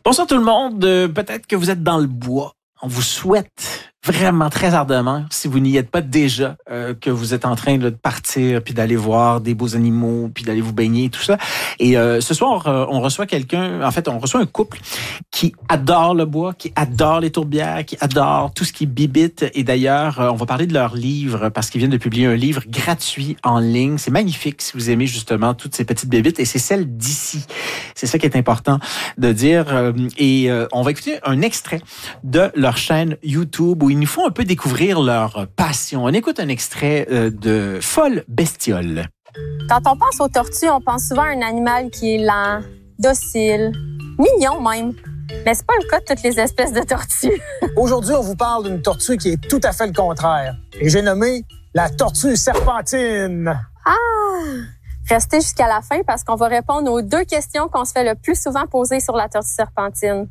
Bonsoir tout le monde. Peut-être que vous êtes dans le bois. On vous souhaite vraiment très ardemment, si vous n'y êtes pas déjà, que vous êtes en train de partir, puis d'aller voir des beaux animaux, puis d'aller vous baigner, tout ça. Et ce soir, on reçoit on reçoit un couple qui adore le bois, qui adore les tourbières, qui adore tout ce qui bibite. Et d'ailleurs, on va parler de leur livre, parce qu'ils viennent de publier un livre gratuit en ligne. C'est magnifique si vous aimez justement toutes ces petites bébites, et c'est celle d'ici. C'est ça qui est important de dire. On va écouter un extrait de leur chaîne YouTube où ils nous font un peu découvrir leur passion. On écoute un extrait de Folle Bestiole. Quand on pense aux tortues, on pense souvent à un animal qui est lent, docile, mignon même. Mais c'est pas le cas de toutes les espèces de tortues. Aujourd'hui, on vous parle d'une tortue qui est tout à fait le contraire. Et j'ai nommé la tortue serpentine. Ah! Restez jusqu'à la fin parce qu'on va répondre aux 2 questions qu'on se fait le plus souvent poser sur la tortue serpentine.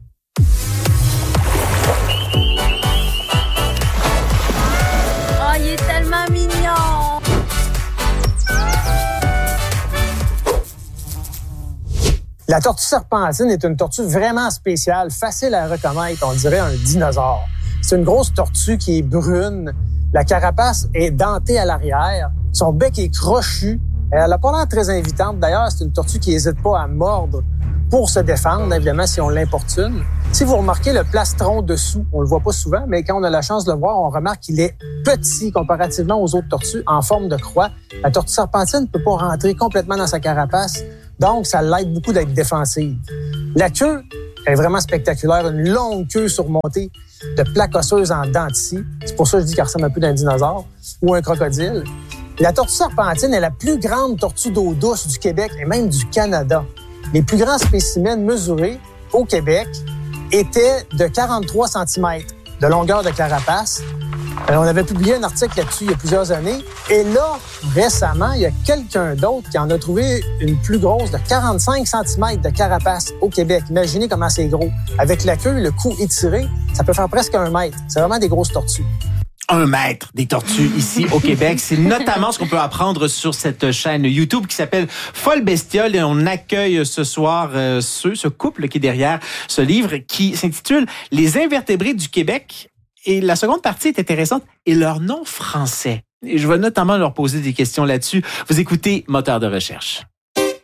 Oh, il est tellement mignon! La tortue serpentine est une tortue vraiment spéciale, facile à reconnaître, on dirait un dinosaure. C'est une grosse tortue qui est brune, la carapace est dentée à l'arrière, son bec est crochu, elle n'a pas l'air très invitante. D'ailleurs, c'est une tortue qui n'hésite pas à mordre pour se défendre, évidemment, si on l'importune. Si vous remarquez le plastron dessous, on le voit pas souvent, mais quand on a la chance de le voir, on remarque qu'il est petit comparativement aux autres tortues en forme de croix. La tortue serpentine ne peut pas rentrer complètement dans sa carapace, donc ça l'aide beaucoup d'être défensive. La queue est vraiment spectaculaire, une longue queue surmontée de plaques osseuses en dents de scie. C'est pour ça que je dis qu'elle ressemble un peu d'un dinosaure ou un crocodile. La tortue serpentine est la plus grande tortue d'eau douce du Québec et même du Canada. Les plus grands spécimens mesurés au Québec étaient de 43 cm de longueur de carapace. On avait publié un article là-dessus il y a plusieurs années. Et là, récemment, il y a quelqu'un d'autre qui en a trouvé une plus grosse de 45 cm de carapace au Québec. Imaginez comment c'est gros. Avec la queue, le cou étiré, ça peut faire presque 1 mètre. C'est vraiment des grosses tortues. 1 mètre des tortues ici au Québec. C'est notamment ce qu'on peut apprendre sur cette chaîne YouTube qui s'appelle Folle Bestiole, et on accueille ce soir ce couple qui est derrière ce livre qui s'intitule Les invertébrés du Québec. Et la seconde partie est intéressante, et leur nom français. Et je vais notamment leur poser des questions là-dessus. Vous écoutez Moteur de recherche.